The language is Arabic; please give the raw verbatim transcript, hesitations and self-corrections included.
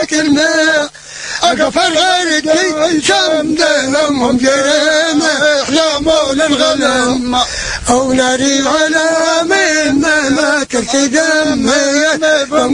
كلمة أقفل غيرتي شمدهم هم جريمة يا مول الغنم أو ناري على من ما كرت دمي